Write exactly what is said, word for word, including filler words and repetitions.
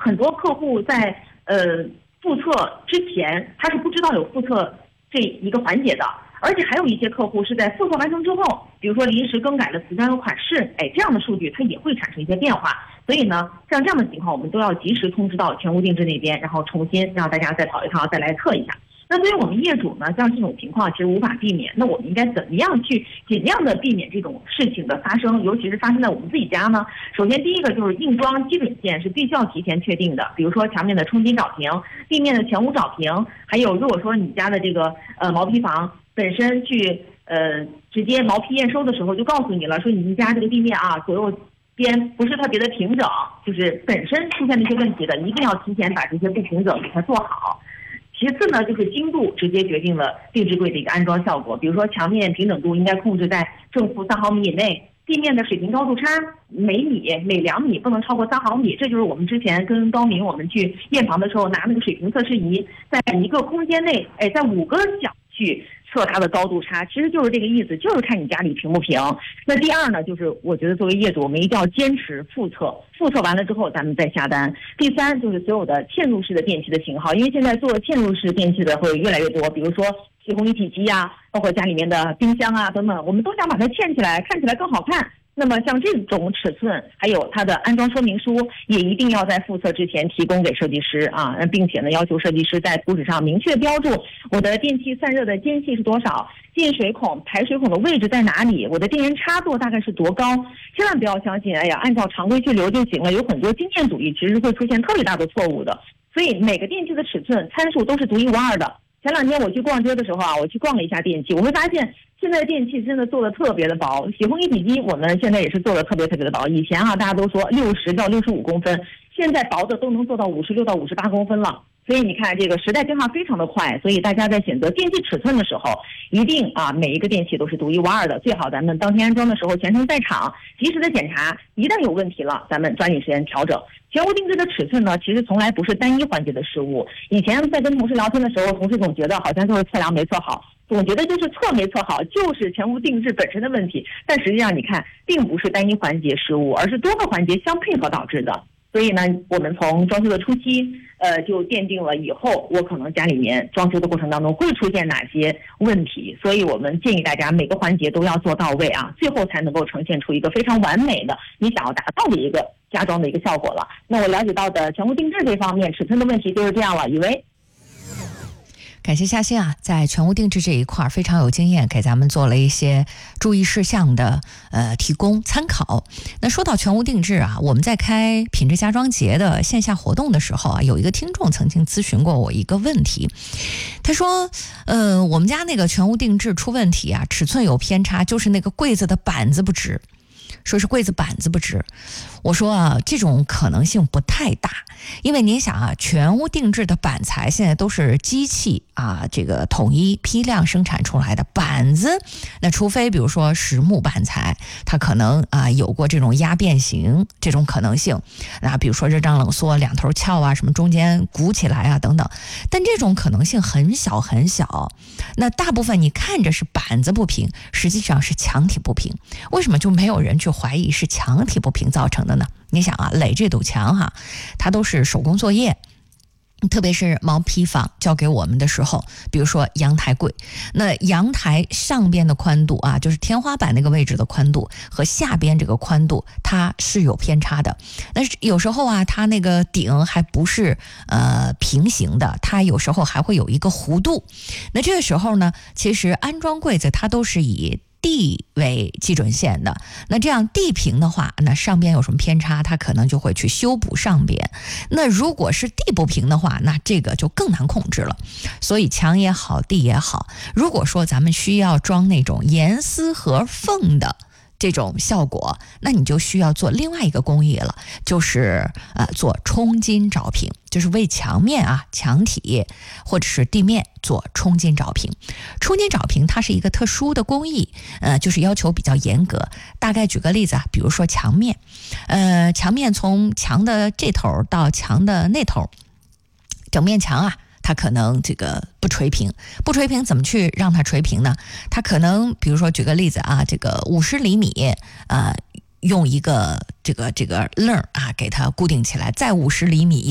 很多客户在呃复测之前，他是不知道有复测这一个环节的，而且还有一些客户是在复测完成之后，比如说临时更改了词章和款式，哎，这样的数据它也会产生一些变化。所以呢，像这样的情况，我们都要及时通知到全屋定制那边，然后重新让大家再跑一趟，再来测一下。那对于我们业主呢，像这种情况其实无法避免，那我们应该怎么样去尽量的避免这种事情的发生，尤其是发生在我们自己家呢？首先第一个就是硬装基准线是必须要提前确定的，比如说墙面的冲击找平，地面的全屋找平，还有如果说你家的这个呃毛坯房本身去呃直接毛坯验收的时候就告诉你了，说你们家这个地面啊左右边不是特别的平整，就是本身出现的一些问题的，一定要提前把这些不平整给它做好。其次呢，就是精度直接决定了定制柜的一个安装效果。比如说墙面平整度应该控制在正负三毫米以内，地面的水平高度差每米每两米不能超过三毫米。这就是我们之前跟高明我们去验房的时候拿那个水平测试仪，在一个空间内，哎，在五个角去测它的高度差，其实就是这个意思，就是看你家里平不平。那第二呢，就是我觉得作为业主，我们一定要坚持复测，复测完了之后咱们再下单。第三就是所有的嵌入式的电器的型号，因为现在做嵌入式电器的会越来越多，比如说洗烘一体机啊，包括家里面的冰箱啊等等，我们都想把它嵌起来，看起来更好看。那么像这种尺寸，还有它的安装说明书，也一定要在复测之前提供给设计师啊，并且呢，要求设计师在图纸上明确标注我的电器散热的间隙是多少，进水孔、排水孔的位置在哪里，我的电源插座大概是多高。千万不要相信，哎呀，按照常规去留就行了，有很多经验主义其实会出现特别大的错误的。所以每个电器的尺寸参数都是独一无二的。前两天我去逛街的时候啊，我去逛了一下电器，我会发现现在电器真的做的特别的薄，洗烘一体机我们现在也是做的特别特别的薄。以前啊大家都说六十到六十五公分，现在薄的都能做到五十六到五十八公分了。所以你看这个时代变化非常的快，所以大家在选择电器尺寸的时候，一定啊每一个电器都是独一无二的，最好咱们当天安装的时候全程在场，及时的检查，一旦有问题了，咱们抓紧时间调整。全屋定制的尺寸呢，其实从来不是单一环节的失误。以前在跟同事聊天的时候，同事总觉得好像就是测量没测好，总觉得就是测没测好，就是全屋定制本身的问题。但实际上你看，并不是单一环节失误，而是多个环节相配合导致的。所以呢，我们从装修的初期，呃，就奠定了以后我可能家里面装修的过程当中会出现哪些问题。所以我们建议大家每个环节都要做到位啊，最后才能够呈现出一个非常完美的你想要达到的一个家装的一个效果了。那我了解到的全屋定制这方面尺寸的问题就是这样了，以为。 感谢夏欣啊，在全屋定制这一块非常有经验，给咱们做了一些注意事项的呃提供参考。那说到全屋定制啊，我们在开品质家装节的线下活动的时候啊，有一个听众曾经咨询过我一个问题，他说呃我们家那个全屋定制出问题啊，尺寸有偏差，就是那个柜子的板子不直。说是柜子板子不直，我说啊，这种可能性不太大，因为您想啊，全屋定制的板材现在都是机器啊，这个统一批量生产出来的板子，那除非比如说实木板材，它可能啊有过这种压变形这种可能性，那比如说热胀冷缩，两头翘啊，什么中间鼓起来啊等等，但这种可能性很小很小。那大部分你看着是板子不平，实际上是墙体不平，为什么就没有人去怀疑是墙体不平造成的呢？你想啊，垒这堵墙哈、啊，它都是手工作业，特别是毛坯房交给我们的时候，比如说阳台柜，那阳台上边的宽度啊，就是天花板那个位置的宽度和下边这个宽度它是有偏差的。那有时候啊，它那个顶还不是呃平行的，它有时候还会有一个弧度。那这个时候呢，其实安装柜子它都是以地为基准线的，那这样地平的话，那上边有什么偏差，它可能就会去修补上边。那如果是地不平的话，那这个就更难控制了。所以墙也好，地也好，如果说咱们需要装那种严丝合缝的这种效果，那你就需要做另外一个工艺了，就是呃做冲金找平，就是为墙面啊、墙体或者是地面做冲金找平。冲金找平它是一个特殊的工艺，呃，就是要求比较严格。大概举个例子啊，比如说墙面，呃，墙面从墙的这头到墙的那头，整面墙啊。它可能这个不垂平，不垂平怎么去让它垂平呢？它可能比如说举个例子啊，这个五十厘米啊、呃，用一个这个这个棱啊给它固定起来，再五十厘米。